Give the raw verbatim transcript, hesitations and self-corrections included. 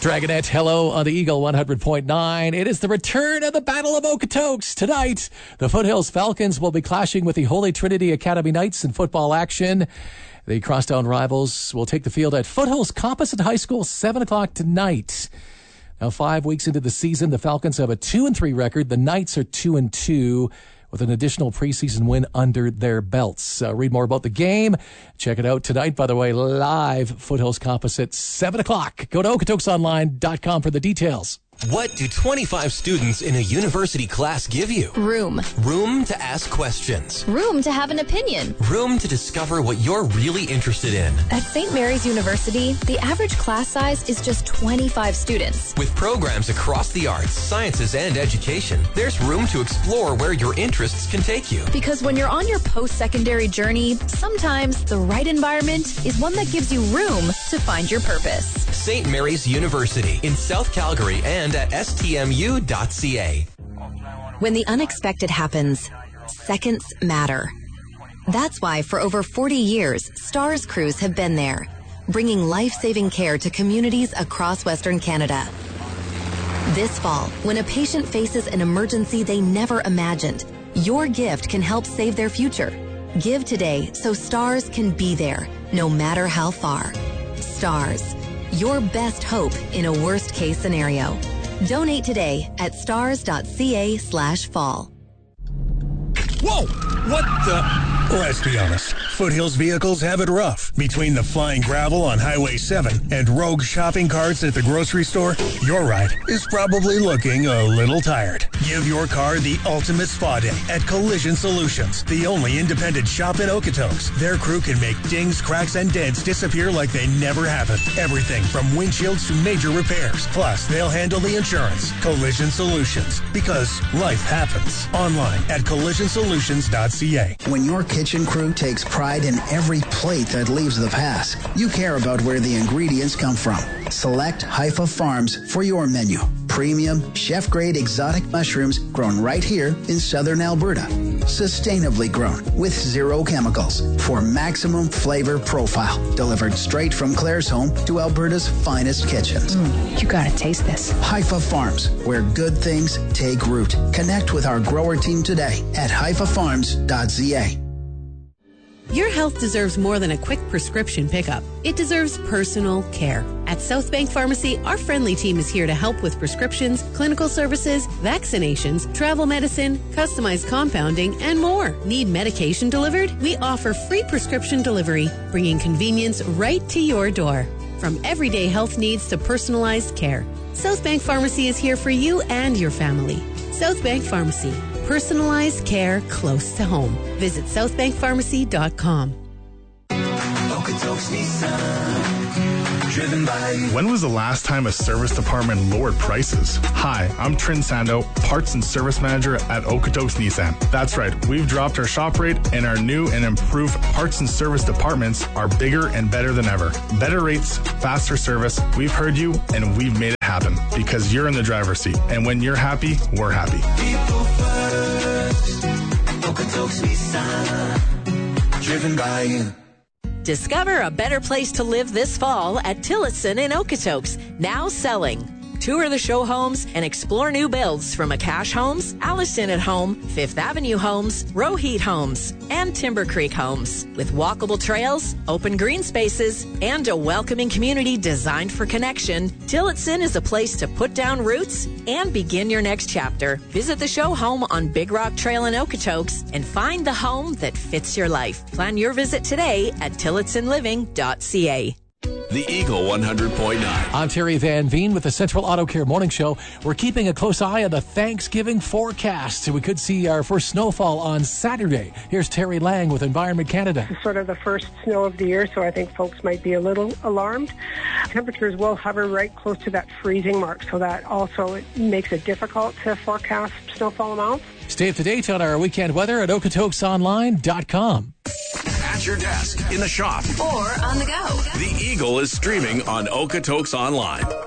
Dragonette, hello on the Eagle one hundred point nine. It is the return of the Battle of Okotoks. Tonight, the Foothills Falcons will be clashing with the Holy Trinity Academy Knights in football action. The crosstown rivals will take the field at Foothills Composite High School, seven o'clock tonight. Now, five weeks into the season, the Falcons have a two and three record. The Knights are two and two. With an additional preseason win under their belts. Uh, read more about the game. Check it out tonight, by the way, live, Foothills Composite, seven o'clock. Go to okotoks online dot com for the details. What do twenty-five students in a university class give you? Room. Room to ask questions. Room to have an opinion. Room to discover what you're really interested in. At Saint Mary's University, the average class size is just twenty-five students. With programs across the arts, sciences, and education, there's room to explore where your interests can take you. Because when you're on your post-secondary journey, sometimes the right environment is one that gives you room to find your purpose. Saint Mary's University in South Calgary and at s t m u dot c a. When the unexpected happens, seconds matter. That's why for over forty years, STARS crews have been there, bringing life-saving care to communities across Western Canada. This fall, when a patient faces an emergency they never imagined, your gift can help save their future. Give today so STARS can be there, no matter how far. STARS, your best hope in a worst-case scenario. Donate today at stars.ca slash fall. Whoa! What the? Let's be honest. Foothills vehicles have it rough. Between the flying gravel on Highway seven and rogue shopping carts at the grocery store, your ride is probably looking a little tired. Give your car the ultimate spa day at Collision Solutions, the only independent shop in Okotoks. Their crew can make dings, cracks, and dents disappear like they never happened. Everything from windshields to major repairs. Plus, they'll handle the insurance. Collision Solutions, because life happens. Online at collision solutions dot c a. When your kitchen crew takes pride in every plate that leaves the pass, you care about where the ingredients come from. Select Haifa Farms for your menu. Premium, chef-grade exotic mushrooms grown right here in southern Alberta. Sustainably grown with zero chemicals for maximum flavor profile. Delivered straight from Claire's home to Alberta's finest kitchens. Mm, you gotta taste this. Haifa Farms, where good things take root. Connect with our grower team today at haifa farms dot c a. Your health deserves more than a quick prescription pickup. It deserves personal care. At South Bank Pharmacy, our friendly team is here to help with prescriptions, clinical services, vaccinations, travel medicine, customized compounding, and more. Need medication delivered? We offer free prescription delivery, bringing convenience right to your door. From everyday health needs to personalized care, South Bank Pharmacy is here for you and your family. South Bank Pharmacy. Personalized care close to home. Visit south bank pharmacy dot com. When was the last time a service department lowered prices? Hi, I'm Trin Sando, Parts and Service Manager at Okotoks Nissan. That's right, we've dropped our shop rate and our new and improved parts and service departments are bigger and better than ever. Better rates, faster service. We've heard you and we've made it happen because you're in the driver's seat. And when you're happy, we're happy. People first, Okotoks Nissan, driven by you. Discover a better place to live this fall at Tillotson in Okotoks, now selling. Tour the show homes and explore new builds from Akash Homes, Allison at Home, Fifth Avenue Homes, Roheat Homes, and Timber Creek Homes. With walkable trails, open green spaces, and a welcoming community designed for connection, Tillotson is a place to put down roots and begin your next chapter. Visit the show home on Big Rock Trail in Okotoks and find the home that fits your life. Plan your visit today at tillotson living dot c a. The Eagle one hundred point nine. I'm Terry Van Veen with the Central Auto Care Morning Show. We're keeping a close eye on the Thanksgiving forecast. We could see our first snowfall on Saturday. Here's Terry Lang with Environment Canada. This is sort of the first snow of the year, so I think folks might be a little alarmed. Temperatures will hover right close to that freezing mark, so that also it makes it difficult to forecast snowfall amounts. Stay up to date on our weekend weather at okotoks online dot com. At your desk, in the shop, or on the go. The Eagle is streaming on Okotoks Online.